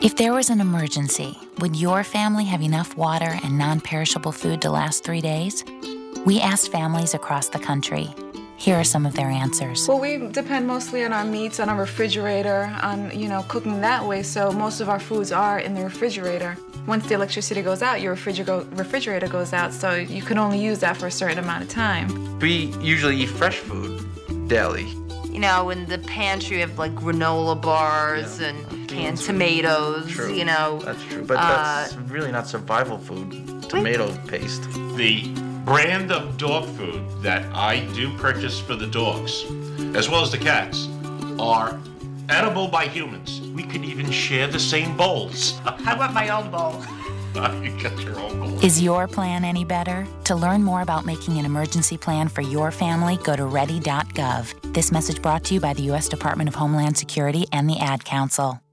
If there was an emergency, would your family have enough water and non-perishable food to last 3 days? We asked families across the country. Here are some of their answers. Well, we depend mostly on our meats, on our refrigerator, on, cooking that way, so most of our foods are in the refrigerator. Once the electricity goes out, your refrigerator goes out, so you can only use that for a certain amount of time. We usually eat fresh food daily. In the pantry, you have like granola bars and canned tomatoes, True. That's true, but that's really not survival food, tomato paste. The brand of dog food that I do purchase for the dogs, as well as the cats, are edible by humans. We could even share the same bowls. I want my own bowl. You got your own bowl. Is your plan any better? To learn more about making an emergency plan for your family, go to ready.gov. This message brought to you by the U.S. Department of Homeland Security and the Ad Council.